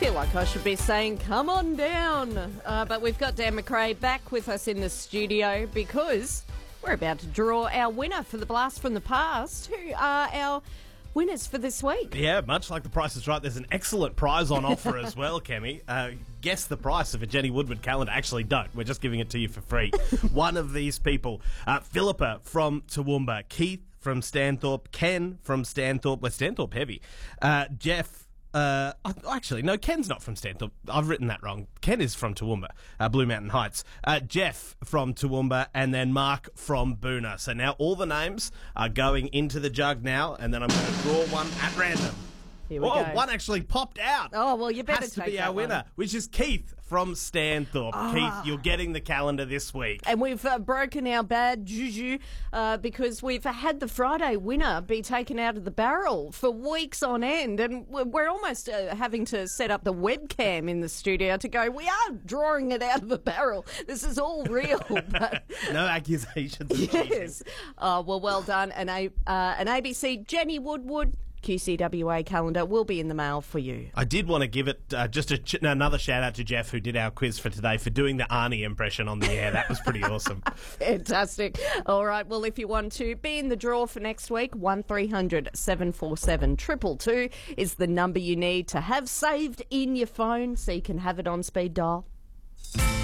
feel like I should be saying, come on down. But we've got Dan McRae back with us in the studio because we're about to draw our winner for the Blast from the Past. Who are our winners for this week? Yeah, much like The Price is Right, there's an excellent prize on offer as well, Kemi. Guess the price of a Jenny Woodward calendar. Actually, don't. We're just giving it to you for free. One of these people, Philippa from Toowoomba, Keith from Stanthorpe, Ken from Stanthorpe. We're Stanthorpe heavy. Jeff. Actually, no, Ken's not from Stanthorpe. I've written that wrong. Ken is from Toowoomba, Blue Mountain Heights. Jeff from Toowoomba, and then Mark from Boona. So now all the names are going into the jug now, and then I'm going to draw one at random. Here we go. One actually popped out. Oh, well, you better Has to take be that our winner, one. which is Keith from Stanthorpe. Keith, you're getting the calendar this week. And we've broken our bad juju because we've had the Friday winner be taken out of the barrel for weeks on end. And we're almost having to set up the webcam in the studio to go, we are drawing it out of the barrel. This is all real. But No accusations of cheating. yes. Well done. An ABC Jenny Woodward QCWA calendar will be in the mail for you. I did want to give it just another shout out to Jeff, who did our quiz for today, for doing the Arnie impression on the air. That was pretty awesome. Fantastic. All right. Well, if you want to be in the draw for next week, 1300 747 222 is the number you need to have saved in your phone so you can have it on speed dial.